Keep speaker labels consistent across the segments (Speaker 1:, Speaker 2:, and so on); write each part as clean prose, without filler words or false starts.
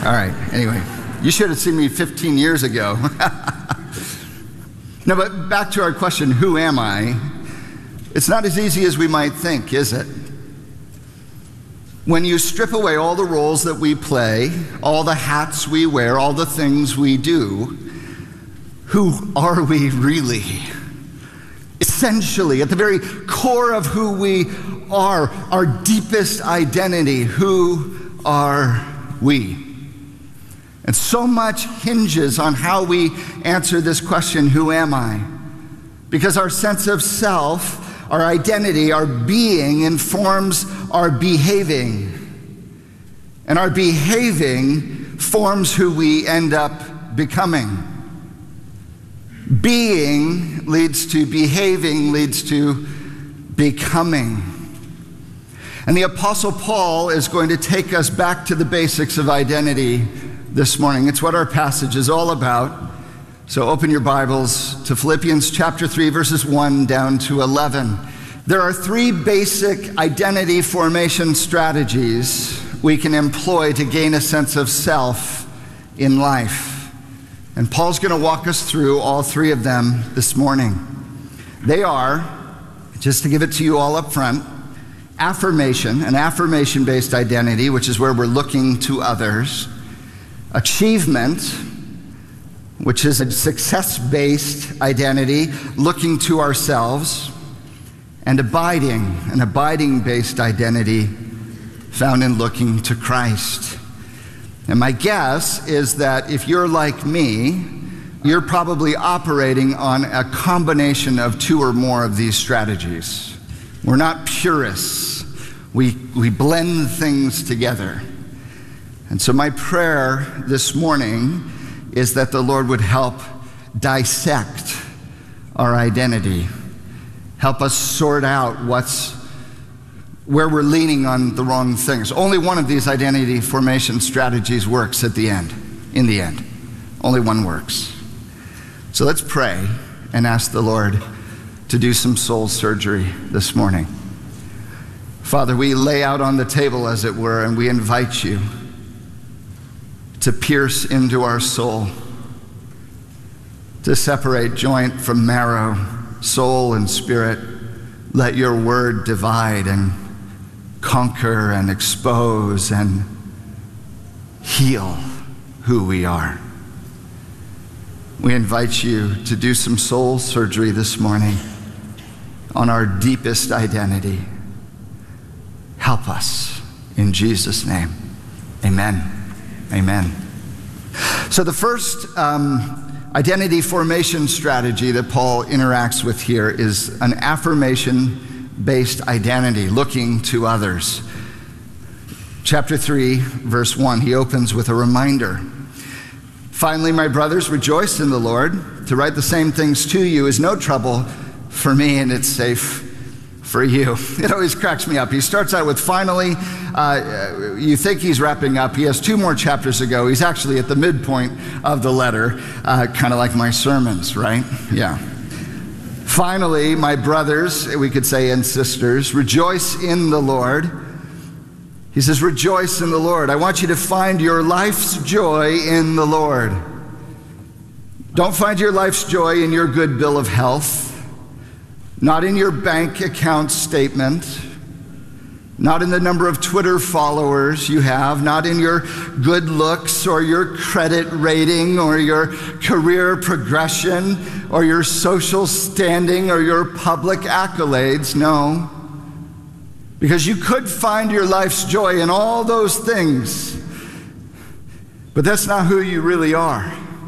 Speaker 1: All right, anyway, you should have seen me 15 years ago. No, but back to our question, who am I? It's not as easy as we might think, is it? When you strip away all the roles that we play, all the hats we wear, all the things we do, who are we really? Essentially, at the very core of who we are, our deepest identity, who are we? And so much hinges on how we answer this question, who am I? Because our sense of self, our identity, our being informs our behaving. And our behaving forms who we end up becoming. Being leads to behaving, leads to becoming. And the Apostle Paul is going to take us back to the basics of identity this morning. It's what our passage is all about. So open your Bibles to Philippians chapter 3, verses 1 down to 11. There are three basic identity formation strategies we can employ to gain a sense of self in life. And Paul's going to walk us through all three of them this morning. They are, just to give it to you all up front, affirmation, an affirmation-based identity, which is where we're looking to others. Achievement, which is a success-based identity, looking to ourselves. And abiding, an abiding-based identity found in looking to Christ. And my guess is that if you're like me, you're probably operating on a combination of two or more of these strategies. We're not purists. We blend things together. And so my prayer this morning is that the Lord would help dissect our identity. Help us sort out where we're leaning on the wrong things. Only one of these identity formation strategies works at the end, in the end. Only one works. So let's pray and ask the Lord to do some soul surgery this morning. Father, we lay out on the table, as it were, and we invite you to pierce into our soul, to separate joint from marrow, soul and spirit. Let your word divide and conquer and expose and heal who we are. We invite you to do some soul surgery this morning on our deepest identity. Help us in Jesus' name. Amen. Amen. So the first identity formation strategy that Paul interacts with here is an affirmation-based identity, looking to others. Chapter 3, verse 1, he opens with a reminder. Finally, my brothers, rejoice in the Lord. To write the same things to you is no trouble for me, and it's safe for you. It always cracks me up. He starts out with finally. You think he's wrapping up. He has two more chapters to go. He's actually at the midpoint of the letter, kind of like my sermons, right? Yeah. Finally, my brothers, we could say, and sisters, rejoice in the Lord. He says, rejoice in the Lord. I want you to find your life's joy in the Lord. Don't find your life's joy in your good bill of health. Not in your bank account statement, not in the number of Twitter followers you have, not in your good looks or your credit rating or your career progression or your social standing or your public accolades. No, because you could find your life's joy in all those things, but that's not who you really are.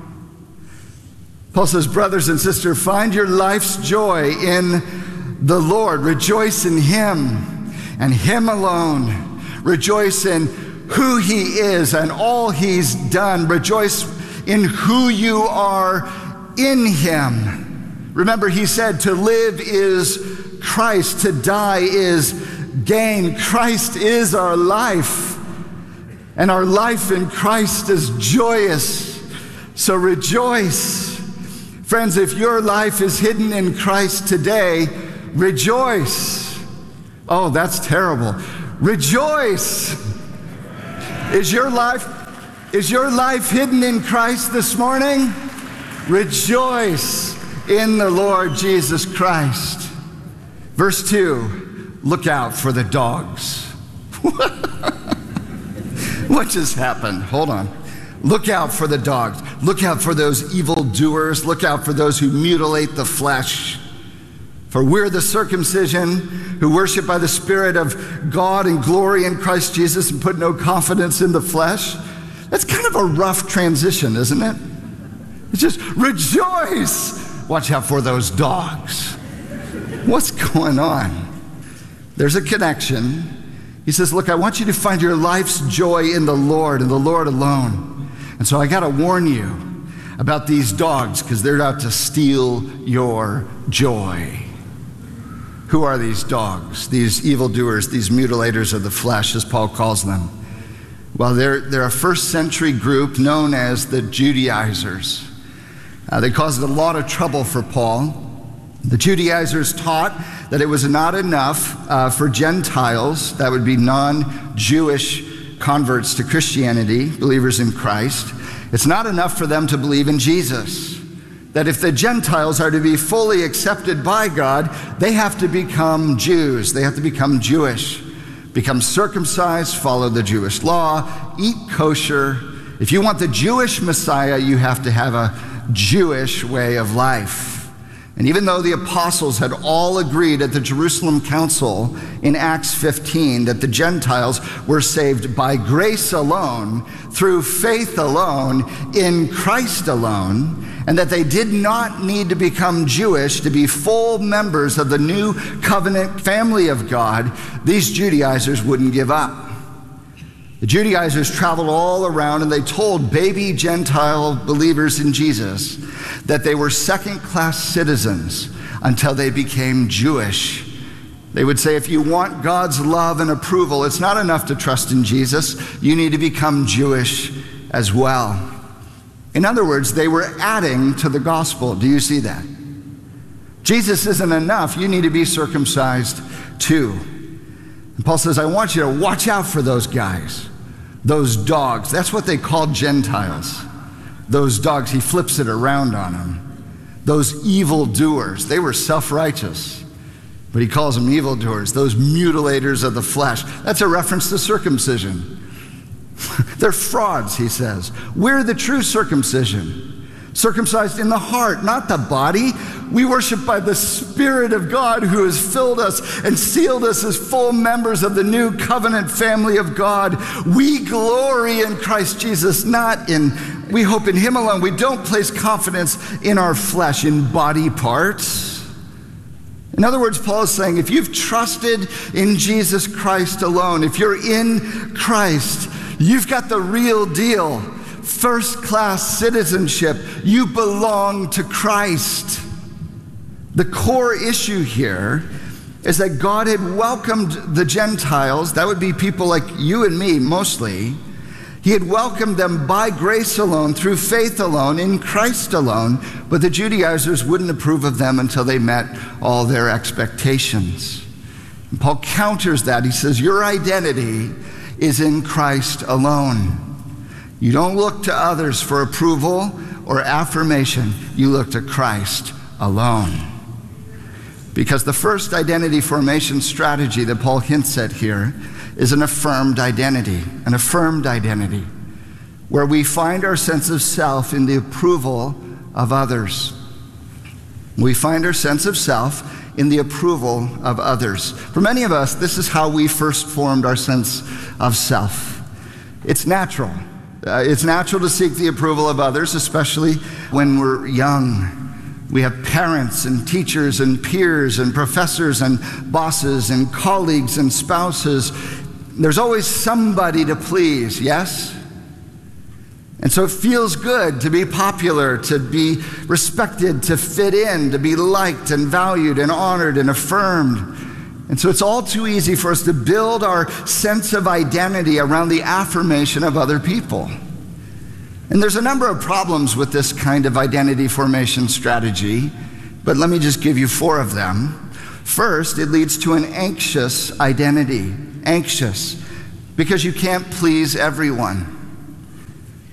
Speaker 1: Paul says, brothers and sisters, find your life's joy in the Lord. Rejoice in Him and Him alone. Rejoice in who He is and all He's done. Rejoice in who you are in Him. Remember, He said to live is Christ, to die is gain. Christ is our life, and our life in Christ is joyous. So rejoice. Friends, if your life is hidden in Christ today, rejoice. Oh, that's terrible. Rejoice. Is your life Is your life hidden in Christ this morning? Rejoice in the Lord Jesus Christ. Verse 2, look out for the dogs. What just happened? Hold on. Look out for the dogs. Look out for those evildoers. Look out for those who mutilate the flesh. For we're the circumcision who worship by the Spirit of God and glory in Christ Jesus and put no confidence in the flesh. That's kind of a rough transition, isn't it? It's just rejoice. Watch out for those dogs. What's going on? There's a connection. He says, look, I want you to find your life's joy in the Lord and the Lord alone. And so I got to warn you about these dogs because they're out to steal your joy. Who are these dogs, these evildoers, these mutilators of the flesh, as Paul calls them? Well, they're a first century group known as the Judaizers. They caused a lot of trouble for Paul. The Judaizers taught that it was not enough for Gentiles, that would be non-Jewish converts to Christianity, believers in Christ. It's not enough for them to believe in Jesus. That if the Gentiles are to be fully accepted by God, they have to become Jews. They have to become Jewish, become circumcised, follow the Jewish law, eat kosher. If you want the Jewish Messiah, you have to have a Jewish way of life. And even though the apostles had all agreed at the Jerusalem Council in Acts 15 that the Gentiles were saved by grace alone, through faith alone, in Christ alone, and that they did not need to become Jewish to be full members of the new covenant family of God, these Judaizers wouldn't give up. The Judaizers traveled all around and they told baby Gentile believers in Jesus that they were second-class citizens until they became Jewish. They would say, if you want God's love and approval, it's not enough to trust in Jesus. You need to become Jewish as well. In other words, they were adding to the gospel. Do you see that? Jesus isn't enough. You need to be circumcised too. And Paul says, I want you to watch out for those guys, those dogs. That's what they called Gentiles. Those dogs, he flips it around on them. Those evildoers, they were self-righteous, but he calls them evildoers, those mutilators of the flesh. That's a reference to circumcision. They're frauds, he says. We're the true circumcision, circumcised in the heart, not the body. We worship by the Spirit of God who has filled us and sealed us as full members of the new covenant family of God. We glory in Christ Jesus, we hope in him alone. We don't place confidence in our flesh, in body parts. In other words, Paul is saying, if you've trusted in Jesus Christ alone, if you're in Christ, you've got the real deal. First-class citizenship. You belong to Christ. The core issue here is that God had welcomed the Gentiles, that would be people like you and me mostly. He had welcomed them by grace alone, through faith alone, in Christ alone, but the Judaizers wouldn't approve of them until they met all their expectations. And Paul counters that. He says, your identity is in Christ alone. You don't look to others for approval or affirmation. You look to Christ alone. Because the first identity formation strategy that Paul hints at here is an affirmed identity, where we find our sense of self in the approval of others. We find our sense of self in the approval of others. For many of us, this is how we first formed our sense of self. It's natural. It's natural to seek the approval of others, especially when we're young. We have parents and teachers and peers and professors and bosses and colleagues and spouses. There's always somebody to please, yes? And so it feels good to be popular, to be respected, to fit in, to be liked and valued and honored and affirmed. And so it's all too easy for us to build our sense of identity around the affirmation of other people. And there's a number of problems with this kind of identity formation strategy, but let me just give you 4 of them. First, it leads to an anxious identity. Anxious, because you can't please everyone.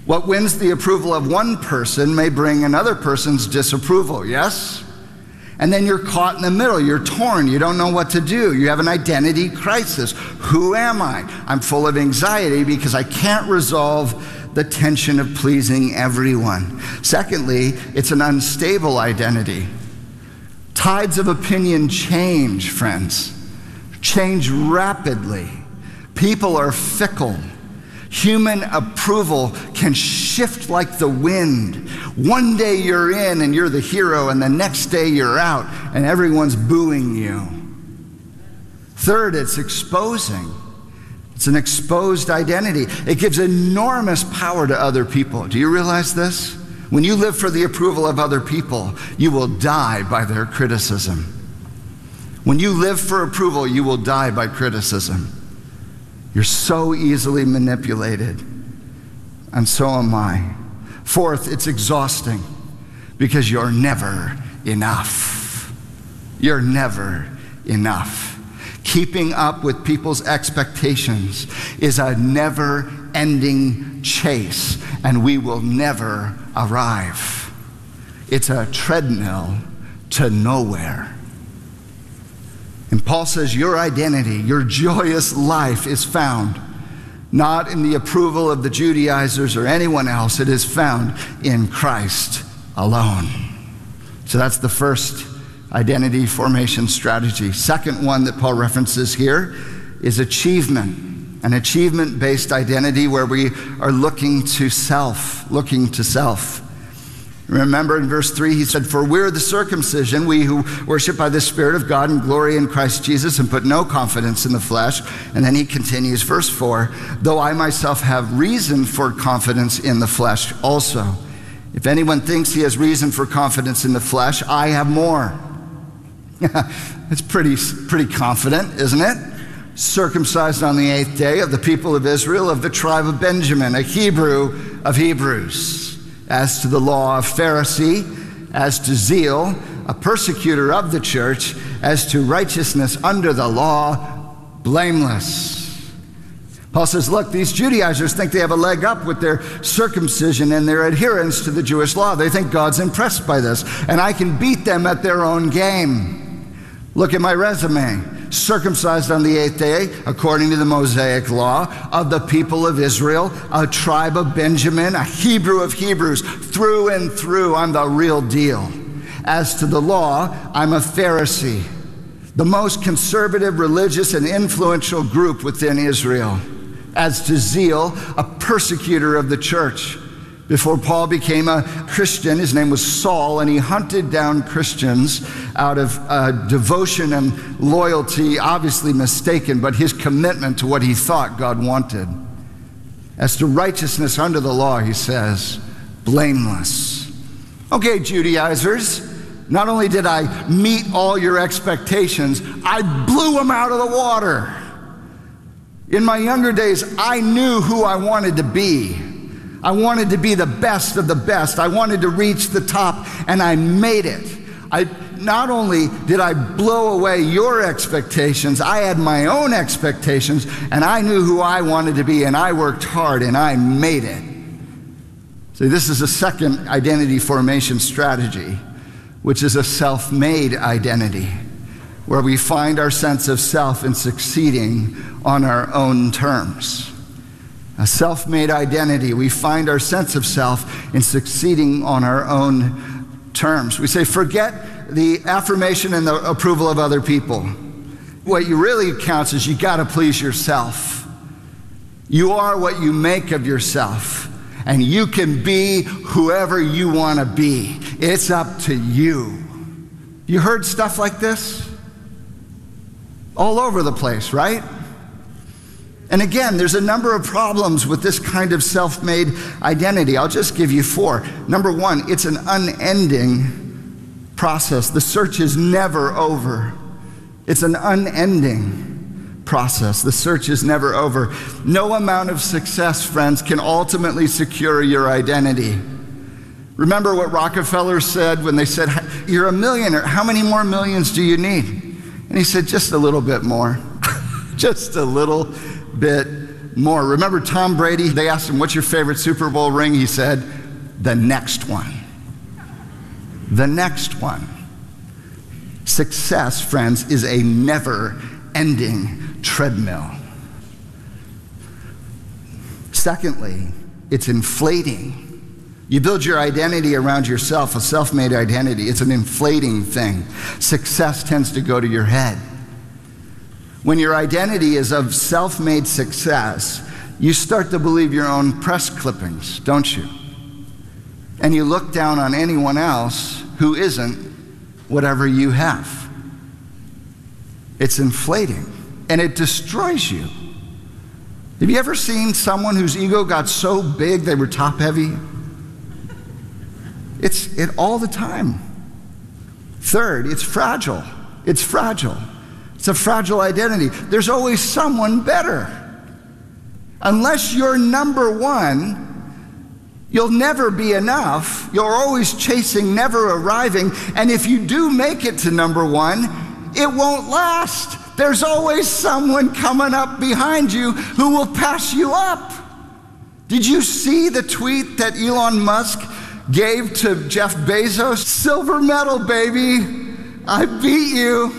Speaker 1: What wins the approval of one person may bring another person's disapproval, yes? And then you're caught in the middle. You're torn. You don't know what to do. You have an identity crisis. Who am I? I'm full of anxiety because I can't resolve the tension of pleasing everyone. Secondly, it's an unstable identity. Tides of opinion change, friends. Change rapidly. People are fickle. Human approval can shift like the wind. One day you're in and you're the hero, and the next day you're out and everyone's booing you. Third, it's exposing. It's an exposed identity. It gives enormous power to other people. Do you realize this? When you live for the approval of other people, you will die by their criticism. When you live for approval, you will die by criticism. You're so easily manipulated, and so am I. Fourth, it's exhausting because you're never enough. You're never enough. Keeping up with people's expectations is a never-ending chase, and we will never arrive. It's a treadmill to nowhere. And Paul says your identity, your joyous life is found not in the approval of the Judaizers or anyone else. It is found in Christ alone. So that's the first identity formation strategy. Second one that Paul references here is achievement, an achievement-based identity where we are looking to self. Remember in verse 3, he said, "For we're the circumcision, we who worship by the Spirit of God and glory in Christ Jesus and put no confidence in the flesh." And then he continues, verse 4, "Though I myself have reason for confidence in the flesh also. If anyone thinks he has reason for confidence in the flesh, I have more." It's pretty confident, isn't it? Circumcised on the 8th day, of the people of Israel, of the tribe of Benjamin, a Hebrew of Hebrews. As to the law, a Pharisee. As to zeal, a persecutor of the church. As to righteousness under the law, blameless. Paul says, look, these Judaizers think they have a leg up with their circumcision and their adherence to the Jewish law. They think God's impressed by this, and I can beat them at their own game. Look at my resume. Circumcised on the 8th day, according to the Mosaic law, of the people of Israel, a tribe of Benjamin, a Hebrew of Hebrews, through and through, I'm the real deal. As to the law, I'm a Pharisee, the most conservative, religious, and influential group within Israel. As to zeal, a persecutor of the church. Before Paul became a Christian, his name was Saul, and he hunted down Christians out of devotion and loyalty, obviously mistaken, but his commitment to what he thought God wanted. As to righteousness under the law, he says, blameless. Okay, Judaizers, not only did I meet all your expectations, I blew them out of the water. In my younger days, I knew who I wanted to be. I wanted to be the best of the best. I wanted to reach the top, and I made it. Not only did I blow away your expectations, I had my own expectations, and I knew who I wanted to be, and I worked hard, and I made it. So this is a second identity formation strategy, which is a self-made identity, where we find our sense of self in succeeding on our own terms. A self-made identity. We find our sense of self in succeeding on our own terms. We say, forget the affirmation and the approval of other people. What you really counts is you got to please yourself. You are what you make of yourself, and you can be whoever you want to be. It's up to you. You heard stuff like this? All over the place, right? And again, there's a number of problems with this kind of self-made identity. I'll just give you 4. Number 1, it's an unending process. The search is never over. It's an unending process. The search is never over. No amount of success, friends, can ultimately secure your identity. Remember what Rockefeller said when they said, "You're a millionaire. How many more millions do you need?" And he said, "Just a little bit more." Just a little bit more. Remember Tom Brady? They asked him, what's your favorite Super Bowl ring? He said, the next one. The next one. Success, friends, is a never-ending treadmill. Secondly, it's inflating. You build your identity around yourself, a self-made identity. It's an inflating thing. Success tends to go to your head. When your identity is of self-made success, you start to believe your own press clippings, don't you? And you look down on anyone else who isn't whatever you have. It's inflating, and it destroys you. Have you ever seen someone whose ego got so big they were top heavy? It's it all the time. Third, it's fragile. It's fragile. It's a fragile identity. There's always someone better. Unless you're number one, you'll never be enough. You're always chasing, never arriving. And if you do make it to number one, it won't last. There's always someone coming up behind you who will pass you up. Did you see the tweet that Elon Musk gave to Jeff Bezos? Silver medal, baby. I beat you.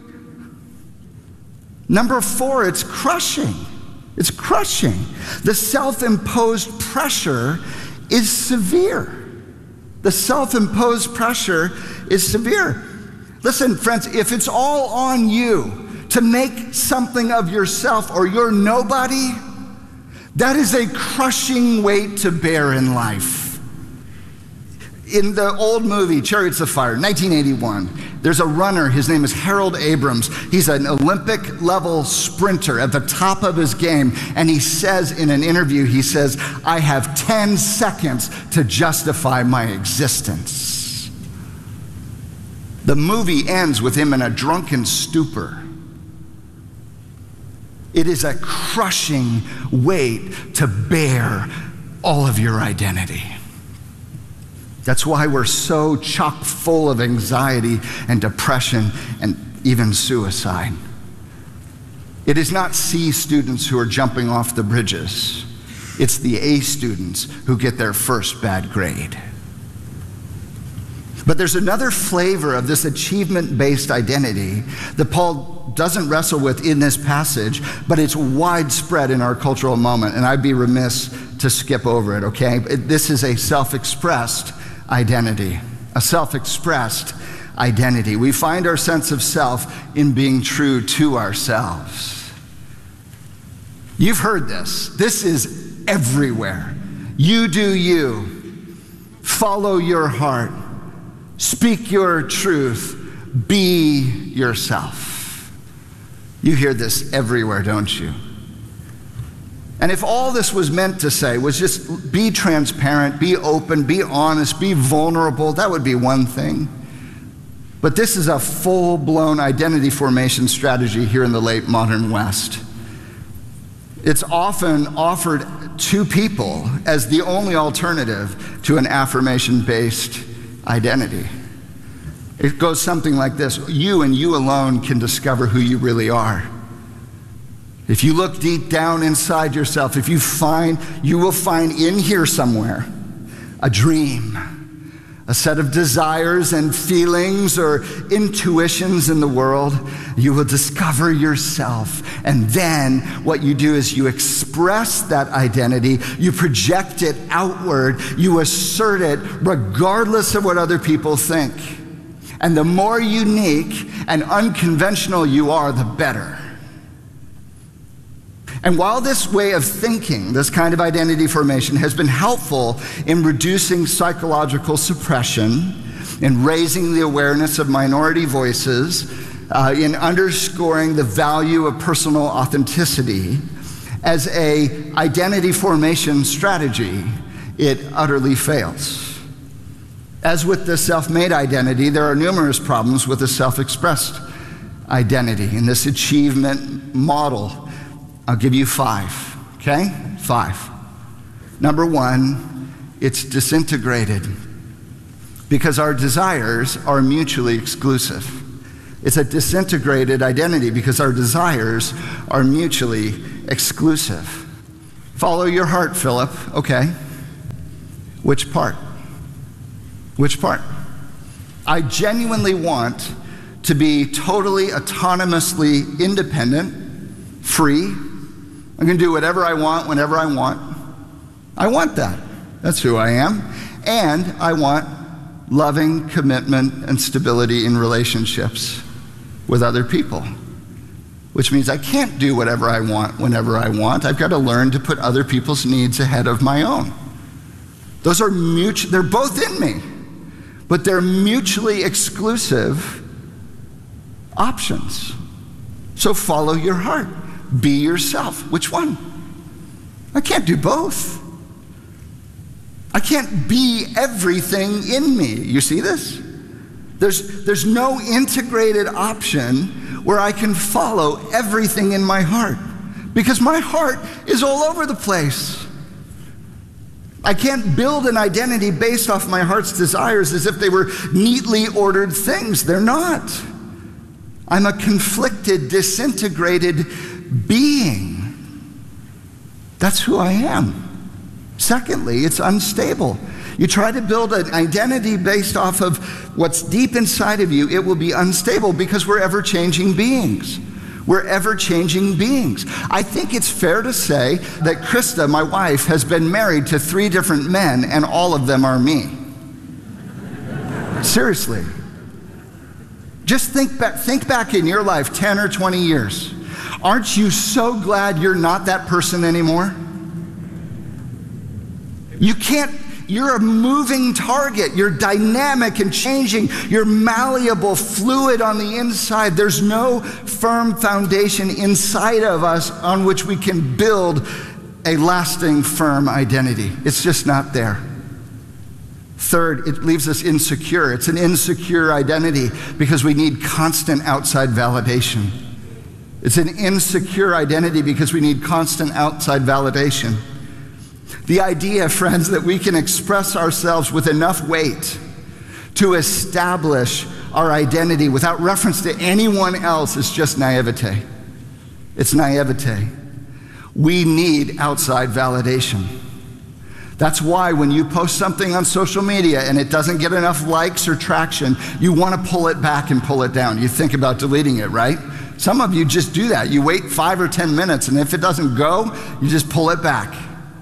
Speaker 1: Number 4, it's crushing. It's crushing. The self-imposed pressure is severe. The self-imposed pressure is severe. Listen, friends, if it's all on you to make something of yourself or you're nobody, that is a crushing weight to bear in life. In the old movie, Chariots of Fire, 1981, there's a runner, his name is Harold Abrams. He's an Olympic-level sprinter at the top of his game, and he says in an interview, he says, I have 10 seconds to justify my existence. The movie ends with him in a drunken stupor. It is a crushing weight to bear all of your identity. That's why we're so chock full of anxiety and depression and even suicide. It is not C students who are jumping off the bridges. It's the A students who get their first bad grade. But there's another flavor of this achievement-based identity that Paul doesn't wrestle with in this passage, but it's widespread in our cultural moment, and I'd be remiss to skip over it, okay? This is a self-expressed identity, a self-expressed identity. We find our sense of self in being true to ourselves. You've heard this. This is everywhere. You do you. Follow your heart. Speak your truth. Be yourself. You hear this everywhere, don't you? And if all this was meant to say was just be transparent, be open, be honest, be vulnerable, that would be one thing. But this is a full-blown identity formation strategy here in the late modern West. It's often offered to people as the only alternative to an affirmation-based identity. It goes something like this: you and you alone can discover who you really are. If you look deep down inside yourself, you will find in here somewhere a dream, a set of desires and feelings or intuitions in the world. You will discover yourself. And then what you do is you express that identity, you project it outward, you assert it regardless of what other people think. And the more unique and unconventional you are, the better. And while this way of thinking, this kind of identity formation, has been helpful in reducing psychological suppression, in raising the awareness of minority voices, in underscoring the value of personal authenticity, as an identity formation strategy, it utterly fails. As with the self-made identity, there are numerous problems with the self-expressed identity in this achievement model. I'll give you 5, okay? 5. Number 1, it's disintegrated because our desires are mutually exclusive. It's a disintegrated identity because our desires are mutually exclusive. Follow your heart, Philip. Okay. Which part? Which part? I genuinely want to be totally autonomously independent, free. I'm going to do whatever I want, whenever I want. I want that. That's who I am. And I want loving commitment and stability in relationships with other people, which means I can't do whatever I want, whenever I want. I've got to learn to put other people's needs ahead of my own. Those are they're both in me, but they're mutually exclusive options. So follow your heart. Be yourself. Which one? I can't do both. I can't be everything in me. You see this? There's no integrated option where I can follow everything in my heart, because my heart is all over the place. I can't build an identity based off my heart's desires as if they were neatly ordered things. They're not. I'm a conflicted, disintegrated being. That's who I am. Secondly, it's unstable. You try to build an identity based off of what's deep inside of you, it will be unstable, because we're ever-changing beings. We're ever-changing beings. I think it's fair to say that Krista, my wife, has been married to 3 different men, and all of them are me. Seriously. Just think back in your life 10 or 20 years. Aren't you so glad you're not that person anymore? You're a moving target. You're dynamic and changing. You're malleable, fluid on the inside. There's no firm foundation inside of us on which we can build a lasting, firm identity. It's just not there. Third, it leaves us insecure. It's an insecure identity because we need constant outside validation. It's an insecure identity because we need constant outside validation. The idea, friends, that we can express ourselves with enough weight to establish our identity without reference to anyone else is just naivete. It's naivete. We need outside validation. That's why when you post something on social media and it doesn't get enough likes or traction, you want to pull it back and pull it down. You think about deleting it, right? Some of you just do that. You wait 5 or 10 minutes, and if it doesn't go, you just pull it back.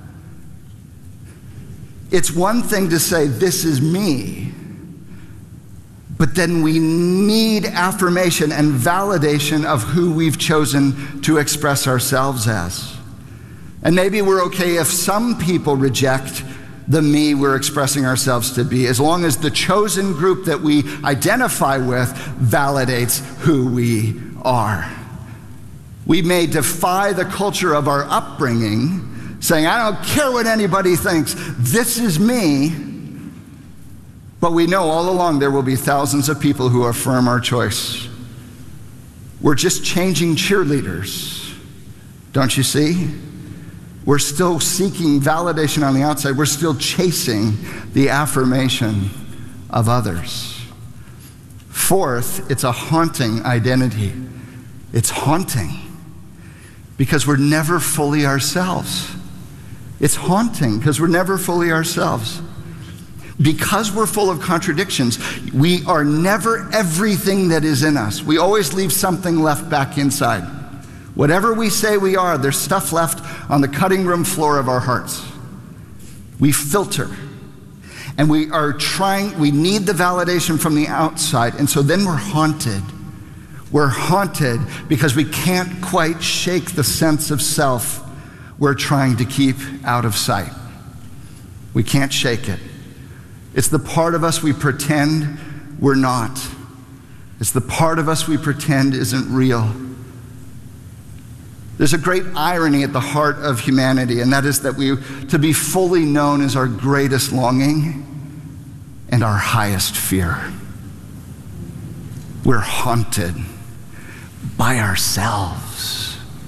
Speaker 1: It's one thing to say, this is me, but then we need affirmation and validation of who we've chosen to express ourselves as. And maybe we're okay if some people reject the me we're expressing ourselves to be, as long as the chosen group that we identify with validates who we are. We may defy the culture of our upbringing, saying, I don't care what anybody thinks, this is me. But we know all along there will be thousands of people who affirm our choice. We're just changing cheerleaders. Don't you see? We're still seeking validation on the outside. We're still chasing the affirmation of others. Fourth, it's a haunting identity. It's haunting because we're never fully ourselves. It's haunting because we're never fully ourselves. Because we're full of contradictions, we are never everything that is in us. We always leave something left back inside. Whatever we say we are, there's stuff left on the cutting room floor of our hearts. We filter. And we need the validation from the outside. And so then we're haunted. We're haunted because we can't quite shake the sense of self we're trying to keep out of sight. We can't shake it. It's the part of us we pretend we're not. It's the part of us we pretend isn't real. There's a great irony at the heart of humanity, and that is that to be fully known is our greatest longing and our highest fear. We're haunted by ourselves.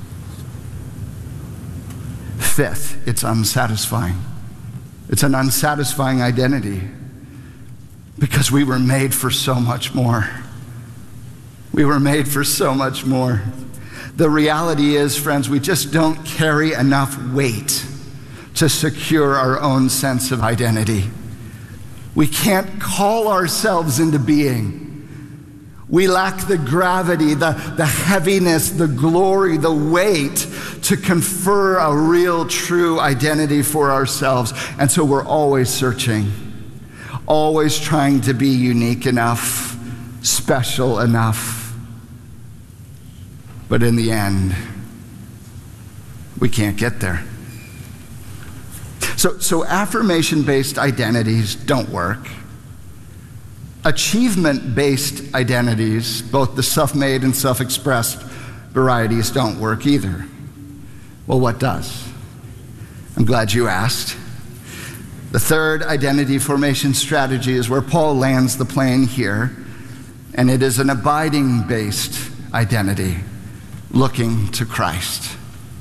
Speaker 1: Fifth, it's unsatisfying. It's an unsatisfying identity because we were made for so much more. We were made for so much more. The reality is, friends, we just don't carry enough weight to secure our own sense of identity. We can't call ourselves into being. We lack the gravity, the heaviness, the glory, the weight to confer a real, true identity for ourselves. And so we're always searching, always trying to be unique enough, special enough. But in the end, we can't get there. So affirmation-based identities don't work. Achievement-based identities, both the self-made and self-expressed varieties, don't work either. Well, what does? I'm glad you asked. The third identity formation strategy is where Paul lands the plane here, and it is an abiding-based identity, looking to Christ.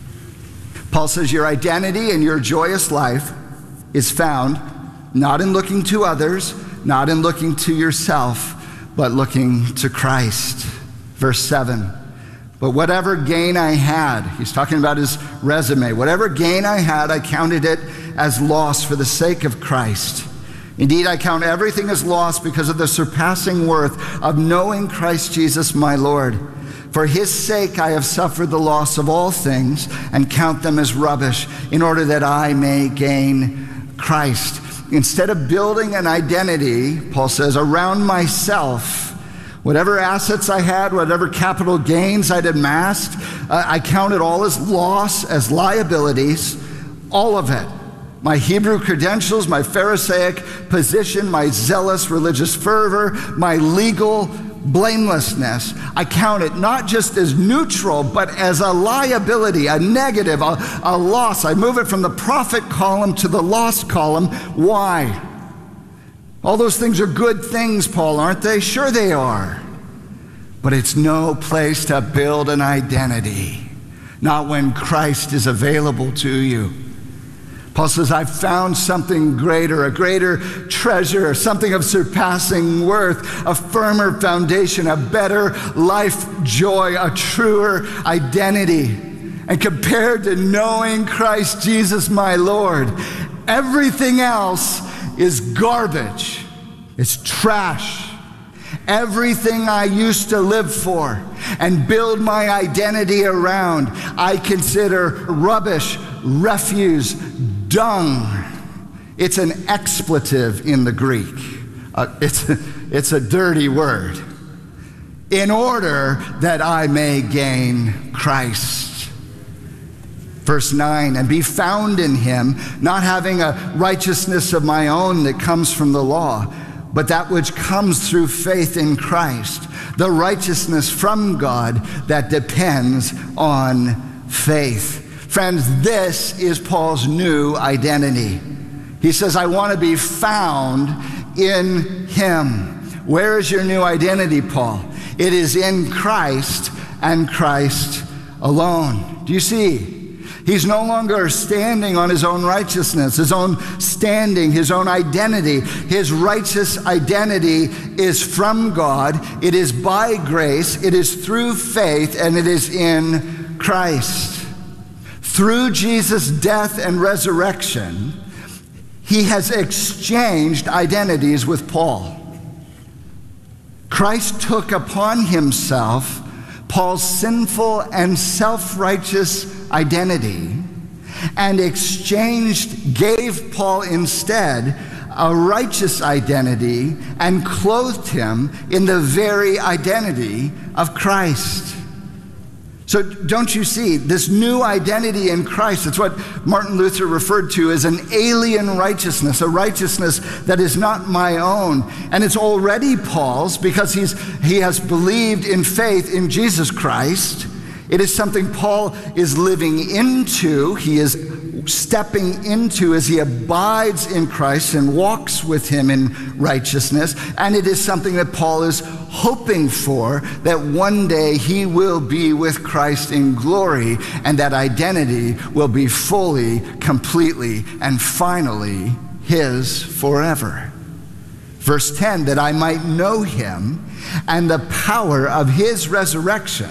Speaker 1: Paul says your identity and your joyous life is found not in looking to others, not in looking to yourself, but looking to Christ. Verse 7, but whatever gain I had, he's talking about his resume, whatever gain I had, I counted it as loss for the sake of Christ. Indeed, I count everything as loss because of the surpassing worth of knowing Christ Jesus my Lord. For his sake I have suffered the loss of all things and count them as rubbish in order that I may gain Christ. Instead of building an identity, Paul says, around myself, whatever assets I had, whatever capital gains I'd amassed, I counted all as loss, as liabilities, all of it. My Hebrew credentials, my Pharisaic position, my zealous religious fervor, my legal blamelessness, I count it not just as neutral, but as a liability, a negative, a loss. I move it from the profit column to the loss column. Why? All those things are good things, Paul, aren't they? Sure they are. But it's no place to build an identity, not when Christ is available to you. Paul says, I've found something greater, a greater treasure, something of surpassing worth, a firmer foundation, a better life joy, a truer identity. And compared to knowing Christ Jesus my Lord, everything else is garbage. It's trash. Everything I used to live for and build my identity around, I consider rubbish, refuse, dung. It's an expletive in the Greek. It's a dirty word. In order that I may gain Christ. Verse 9, and be found in him, not having a righteousness of my own that comes from the law, but that which comes through faith in Christ, the righteousness from God that depends on faith. Friends, this is Paul's new identity. He says, I want to be found in him. Where is your new identity, Paul? It is in Christ and Christ alone. Do you see? He's no longer standing on his own righteousness, his own standing, his own identity. His righteous identity is from God. It is by grace. It is through faith, and it is in Christ. Through Jesus' death and resurrection, he has exchanged identities with Paul. Christ took upon himself Paul's sinful and self-righteous identity and gave Paul instead a righteous identity and clothed him in the very identity of Christ. So don't you see, this new identity in Christ, it's what Martin Luther referred to as an alien righteousness, a righteousness that is not my own. And it's already Paul's because he has believed in faith in Jesus Christ. It is something Paul is living into, he is stepping into as he abides in Christ and walks with him in righteousness. And it is something that Paul is hoping for, that one day he will be with Christ in glory, and that identity will be fully, completely, and finally his forever. Verse 10, that I might know him and the power of his resurrection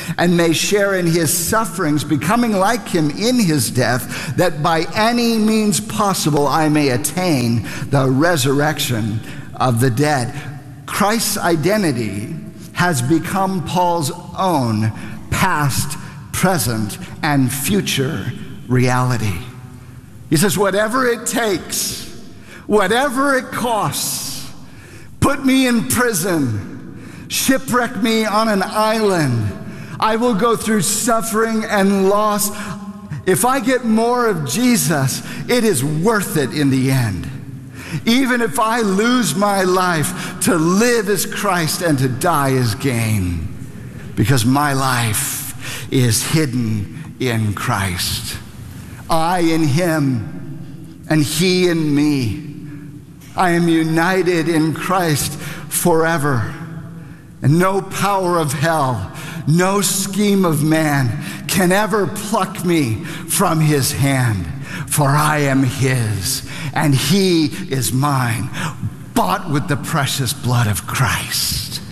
Speaker 1: and may share in his sufferings, becoming like him in his death, that by any means possible I may attain the resurrection of the dead. Christ's identity has become Paul's own past, present, and future reality. He says, whatever it takes, whatever it costs, put me in prison, shipwreck me on an island, I will go through suffering and loss. If I get more of Jesus, it is worth it in the end. Even if I lose my life, to live is Christ and to die is gain, because my life is hidden in Christ. I in him and he in me. I am united in Christ forever. And no power of hell, no scheme of man can ever pluck me from his hand. For I am his and he is mine, bought with the precious blood of Christ.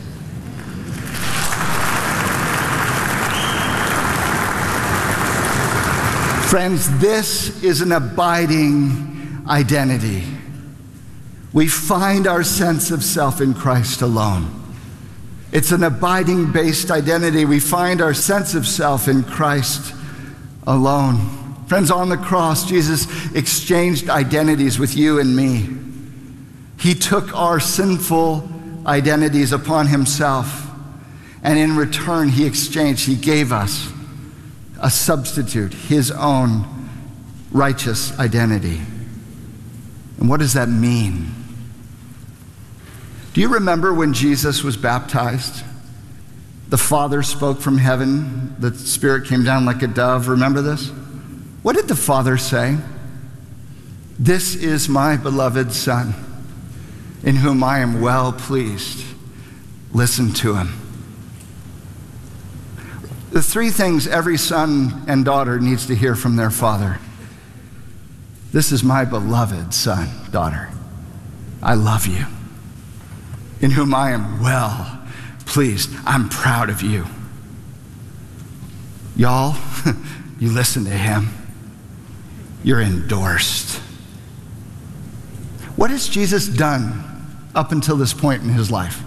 Speaker 1: Friends, this is an abiding identity. We find our sense of self in Christ alone. It's an abiding-based identity. We find our sense of self in Christ alone. Friends, on the cross, Jesus exchanged identities with you and me. He took our sinful identities upon himself, and in return, he gave us a substitute, his own righteous identity. And what does that mean? Do you remember when Jesus was baptized? The Father spoke from heaven, the Spirit came down like a dove. Remember this? What did the Father say? This is my beloved Son, in whom I am well pleased. Listen to him. The three things every son and daughter needs to hear from their father. This is my beloved son, daughter. I love you. In whom I am well pleased. I'm proud of you. Y'all, you listen to him. You're endorsed. What has Jesus done up until this point in his life?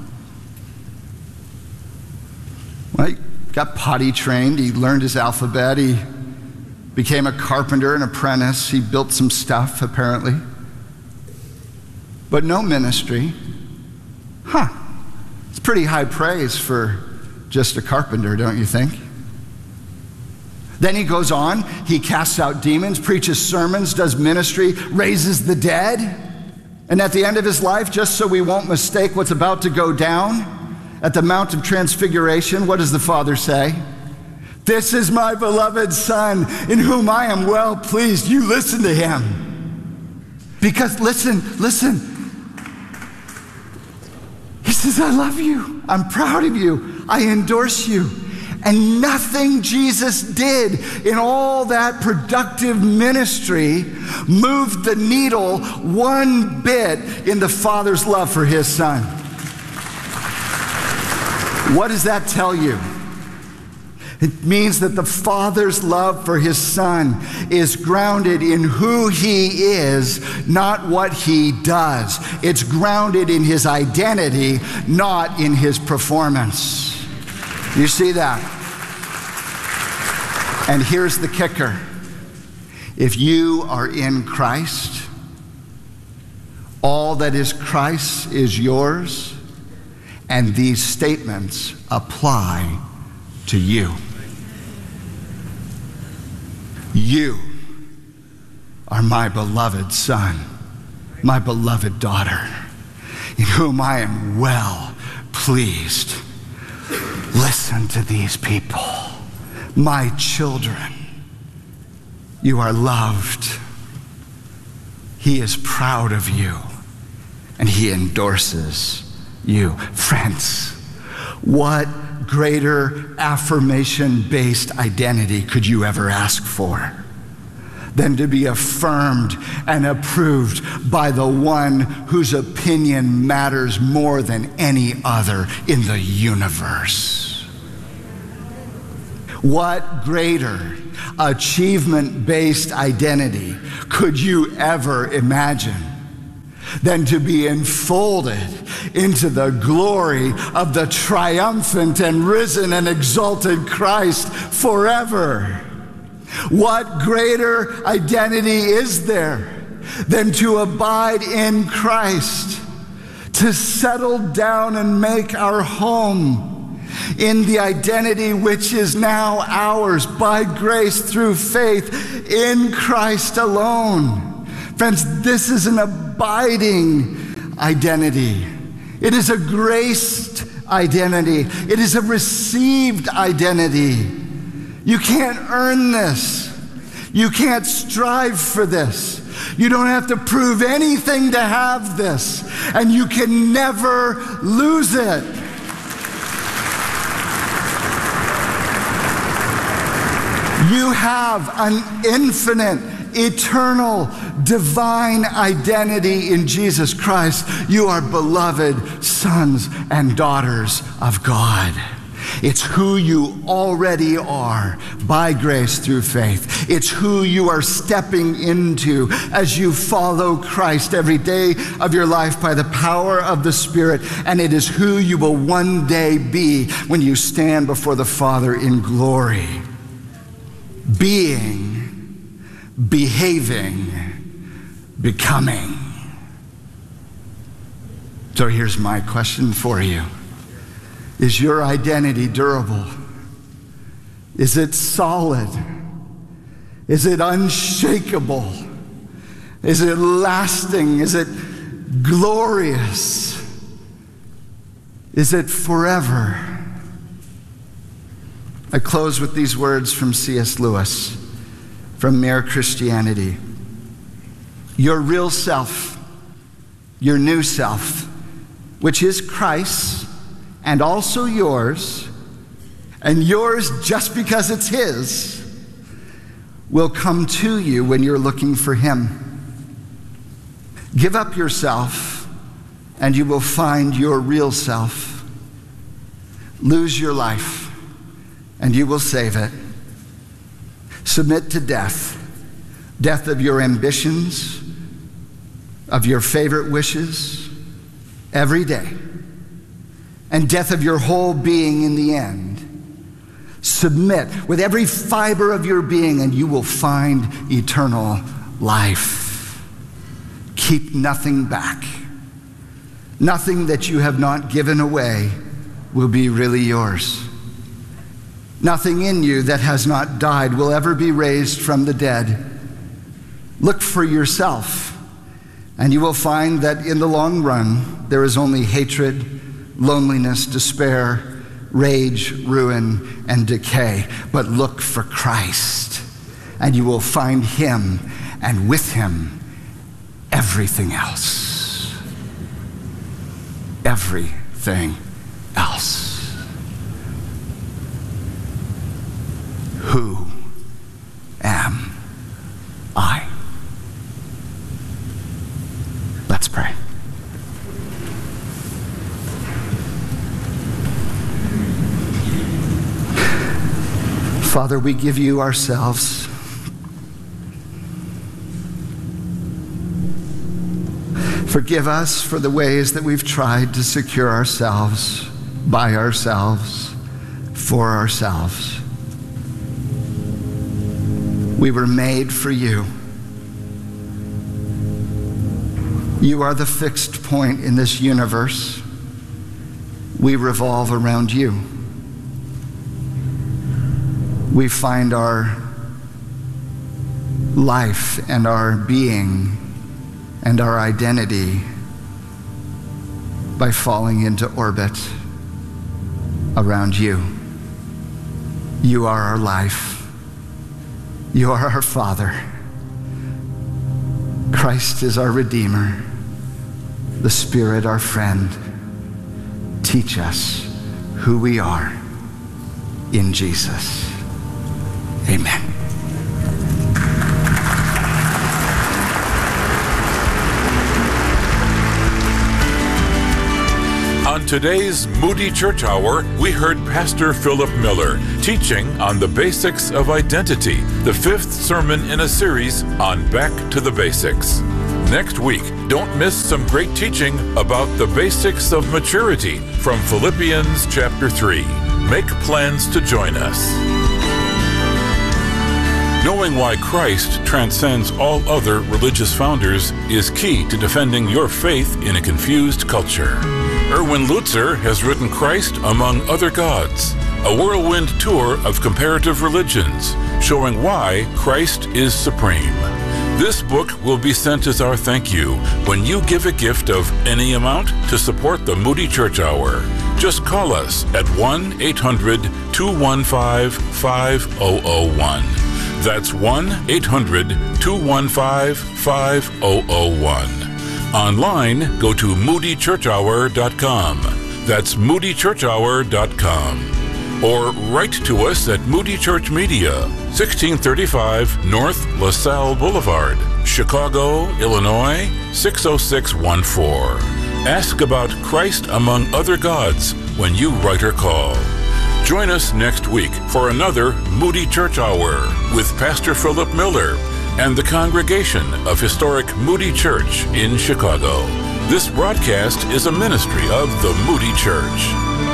Speaker 1: Well, he got potty trained. He learned his alphabet. He became a carpenter, an apprentice. He built some stuff, apparently. But no ministry. It's pretty high praise for just a carpenter, don't you think? Then he goes on, he casts out demons, preaches sermons, does ministry, raises the dead. And at the end of his life, just so we won't mistake what's about to go down, at the Mount of Transfiguration, what does the Father say? This is my beloved Son, in whom I am well pleased. You listen to him. Because listen. He says, I love you. I'm proud of you. I endorse you. And nothing Jesus did in all that productive ministry moved the needle one bit in the Father's love for his Son. What does that tell you? It means that the Father's love for his Son is grounded in who he is, not what he does. It's grounded in his identity, not in his performance. You see that? And here's the kicker. If you are in Christ, all that is Christ's is yours, and these statements apply to you. You are my beloved Son, my beloved daughter, in whom I am well pleased. Listen to these people, my children. You are loved. He is proud of you, and he endorses you. Friends, what greater affirmation-based identity could you ever ask for than to be affirmed and approved by the one whose opinion matters more than any other in the universe? What greater achievement-based identity could you ever imagine than to be enfolded into the glory of the triumphant and risen and exalted Christ forever? What greater identity is there than to abide in Christ, to settle down and make our home in the identity which is now ours by grace through faith in Christ alone? Friends, this is an abiding identity. It is a graced identity. It is a received identity. You can't earn this. You can't strive for this. You don't have to prove anything to have this, and you can never lose it. You have an infinite, eternal, divine identity in Jesus Christ. You are beloved sons and daughters of God. It's who you already are by grace through faith. It's who you are stepping into as you follow Christ every day of your life by the power of the Spirit. And it is who you will one day be when you stand before the Father in glory. Being, behaving, becoming. So here's my question for you. Is your identity durable? Is it solid? Is it unshakable? Is it lasting? Is it glorious? Is it forever? I close with these words from C.S. Lewis, from Mere Christianity. Your real self, your new self, which is Christ's, and also yours, and yours just because it's his, will come to you when you're looking for him. Give up yourself, and you will find your real self. Lose your life, and you will save it. Submit to death, death of your ambitions, of your favorite wishes, every day, and death of your whole being in the end. Submit with every fiber of your being, and you will find eternal life. Keep nothing back. Nothing that you have not given away will be really yours. Nothing in you that has not died will ever be raised from the dead. Look for yourself, and you will find that in the long run, there is only hatred, loneliness, despair, rage, ruin, and decay. But look for Christ, and you will find him, and with him, everything else. Everything else. Who am I? Let's pray. Father, we give you ourselves. Forgive us for the ways that we've tried to secure ourselves, by ourselves, for ourselves. We were made for you. You are the fixed point in this universe. We revolve around you. We find our life and our being and our identity by falling into orbit around you. You are our life. You are our Father. Christ is our Redeemer. The Spirit our friend. Teach us who we are in Jesus. Amen.
Speaker 2: On today's Moody Church Hour, we heard Pastor Philip Miller teaching on the basics of identity, the fifth sermon in a series on Back to the Basics. Next week, don't miss some great teaching about the basics of maturity from Philippians chapter 3. Make plans to join us. Knowing why Christ transcends all other religious founders is key to defending your faith in a confused culture. Erwin Lutzer has written Christ Among Other Gods, a whirlwind tour of comparative religions, showing why Christ is supreme. This book will be sent as our thank you when you give a gift of any amount to support the Moody Church Hour. Just call us at 1-800-215-5001. That's 1-800-215-5001. Online, go to moodychurchhour.com. That's moodychurchhour.com. Or write to us at Moody Church Media, 1635 North LaSalle Boulevard, Chicago, Illinois, 60614. Ask about Christ Among Other Gods when you write or call. Join us next week for another Moody Church Hour with Pastor Philip Miller and the congregation of historic Moody Church in Chicago. This broadcast is a ministry of the Moody Church.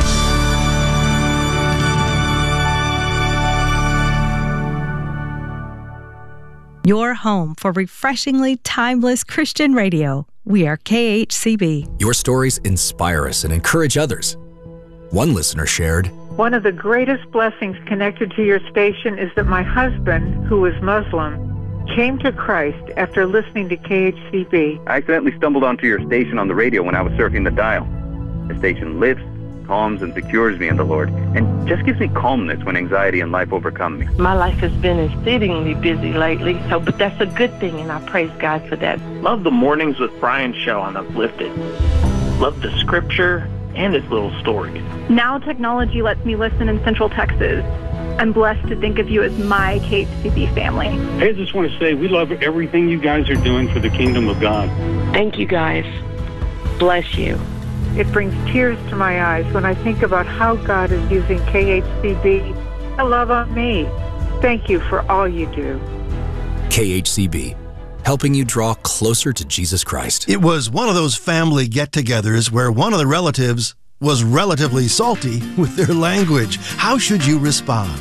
Speaker 3: Your home for refreshingly timeless Christian radio. We are KHCB.
Speaker 4: Your stories inspire us and encourage others. One listener shared,
Speaker 5: "One of the greatest blessings connected to your station is that my husband, who was Muslim, came to Christ after listening to KHCB.
Speaker 6: I accidentally stumbled onto your station on the radio when I was surfing the dial. The station lifts, calms, and secures me in the Lord, and just gives me calmness when anxiety and life overcome me.
Speaker 7: My life has been exceedingly busy lately, but that's a good thing, and I praise God for that.
Speaker 8: Love the Mornings with Brian show on Uplifted. Love the scripture and his little stories.
Speaker 9: Now technology lets me listen in Central Texas. I'm blessed to think of you as my KHCB family.
Speaker 10: Hey, I just want to say we love everything you guys are doing for the kingdom of God.
Speaker 7: Thank you, guys. Bless you.
Speaker 5: It brings tears to my eyes when I think about how God is using KHCB to love on me. Thank you for all you do."
Speaker 4: KHCB, helping you draw closer to Jesus Christ.
Speaker 11: It was one of those family get-togethers where one of the relatives was relatively salty with their language. How should you respond?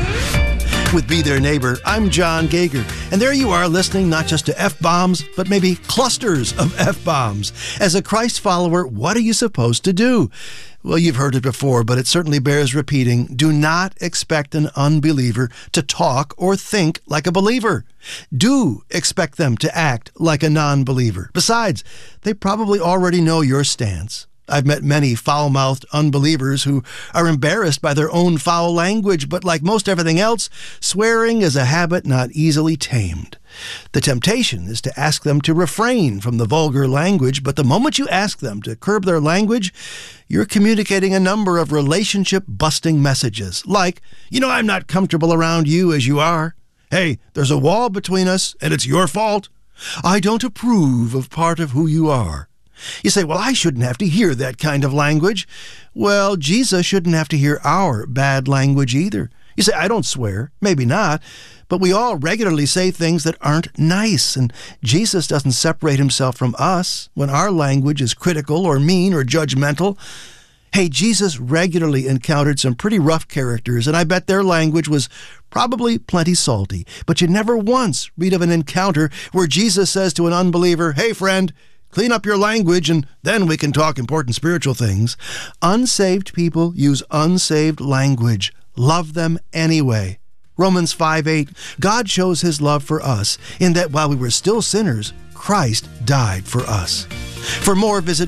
Speaker 11: With Be Their Neighbor, I'm John Gager, and there you are listening not just to F-bombs, but maybe clusters of F-bombs. As a Christ follower, what are you supposed to do? Well, you've heard it before, but it certainly bears repeating. Do not expect an unbeliever to talk or think like a believer. Do expect them to act like a non-believer. Besides, they probably already know your stance. I've met many foul-mouthed unbelievers who are embarrassed by their own foul language, but like most everything else, swearing is a habit not easily tamed. The temptation is to ask them to refrain from the vulgar language, but the moment you ask them to curb their language, you're communicating a number of relationship-busting messages, like, I'm not comfortable around you as you are. Hey, there's a wall between us, and it's your fault. I don't approve of part of who you are. You say, well, I shouldn't have to hear that kind of language. Well, Jesus shouldn't have to hear our bad language either. You say, I don't swear. Maybe not. But we all regularly say things that aren't nice, and Jesus doesn't separate himself from us when our language is critical or mean or judgmental. Hey, Jesus regularly encountered some pretty rough characters, and I bet their language was probably plenty salty. But you never once read of an encounter where Jesus says to an unbeliever, hey, friend, clean up your language, and then we can talk important spiritual things. Unsaved people use unsaved language. Love them anyway. Romans 5:8, God shows his love for us in that while we were still sinners, Christ died for us. For more, visit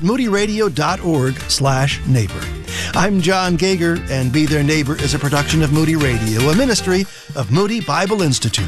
Speaker 11: moodyradio.org/neighbor. I'm John Gager, and Be Their Neighbor is a production of Moody Radio, a ministry of Moody Bible Institute.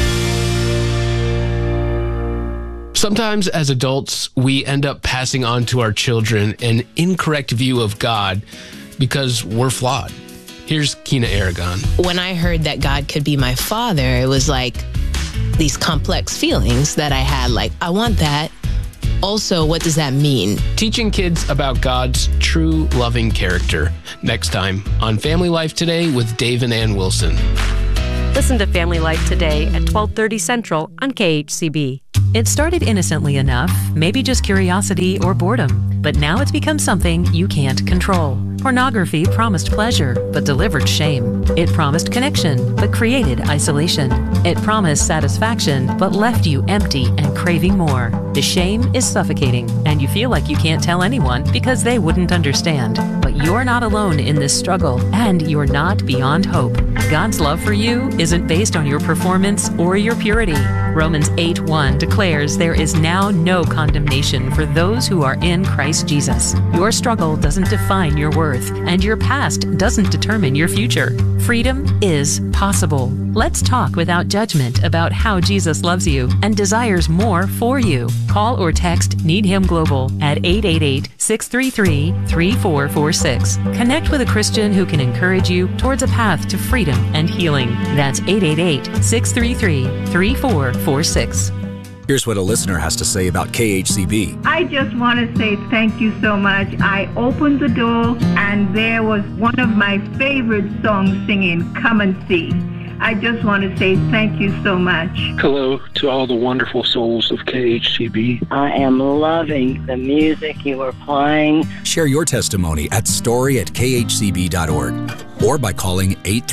Speaker 12: Sometimes as adults, we end up passing on to our children an incorrect view of God because we're flawed. Here's Kina Aragon.
Speaker 13: When I heard that God could be my father, it was like these complex feelings that I had, like, I want that, Also, what does that mean?
Speaker 12: Teaching kids about God's true loving character. Next time on Family Life Today with Dave and Ann Wilson.
Speaker 14: Listen to Family Life Today at 12:30 Central on KHCB.
Speaker 15: It started innocently enough, maybe just curiosity or boredom, but now it's become something you can't control. Pornography promised pleasure, but delivered shame. It promised connection, but created isolation. It promised satisfaction, but left you empty and craving more. The shame is suffocating, and you feel like you can't tell anyone because they wouldn't understand. But you're not alone in this struggle, and you're not beyond hope. God's love for you isn't based on your performance or your purity. Romans 8:1 declares there is now no condemnation for those who are in Christ Jesus. Your struggle doesn't define your worth, and your past doesn't determine your future. Freedom is possible. Let's talk without judgment about how Jesus loves you and desires more for you. Call or text Need Him Global at 888-633-3446. Connect with a Christian who can encourage you towards a path to freedom and healing. That's 888-633-3446.
Speaker 4: Here's what a listener has to say about KHCB.
Speaker 16: I just want to say thank you so much. I opened the door and there was one of my favorite songs singing, Come and See. I just want to say thank you so much.
Speaker 10: Hello to all the wonderful souls of KHCB.
Speaker 17: I am loving the music you are playing.
Speaker 4: Share your testimony at story@khcb.org or by calling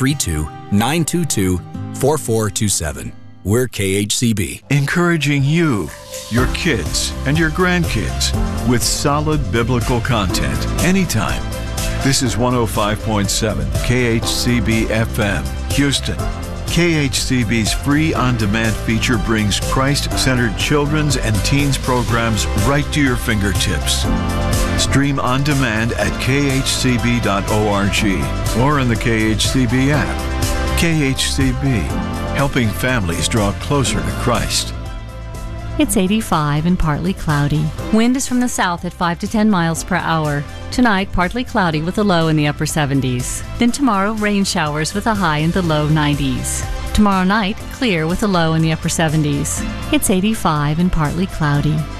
Speaker 4: 832-922-4427. We're KHCB.
Speaker 18: Encouraging you, your kids, and your grandkids with solid biblical content anytime. This is 105.7 KHCB FM, Houston. KHCB's free on-demand feature brings Christ-centered children's and teens programs right to your fingertips. Stream on demand at khcb.org or in the KHCB app. KHCB, helping families draw closer to Christ.
Speaker 19: It's 85 and partly cloudy. Wind is from the south at 5 to 10 miles per hour. Tonight, partly cloudy with a low in the upper 70s. Then tomorrow, rain showers with a high in the low 90s. Tomorrow night, clear with a low in the upper 70s. It's 85 and partly cloudy.